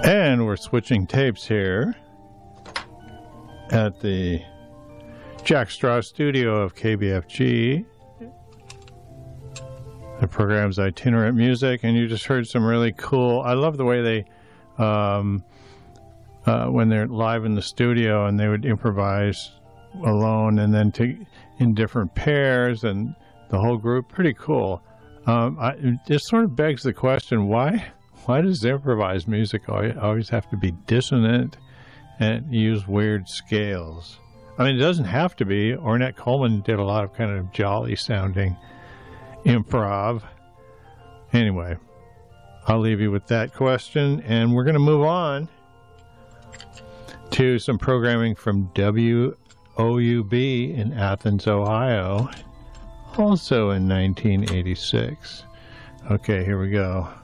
And we're switching tapes here at the Jack Straw studio of KBFG. The program's Itinerant Music, and you just heard some really cool. I love the way they, when they're live in the studio, and they would improvise alone and then in different pairs and the whole group. Pretty cool. It just sort of begs the question: why does improvised music always have to be dissonant and use weird scales? I mean, it doesn't have to be. Ornette Coleman did a lot of kind of jolly sounding improv. Anyway, I'll leave you with that question, and we're going to move on to some programming from WOUB in Athens, Ohio, also in 1986. Okay, here we go.